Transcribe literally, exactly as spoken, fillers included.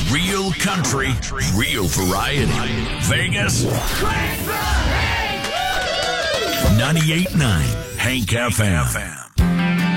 Real country, real variety. Vegas, ninety-eight point nine Hank F M.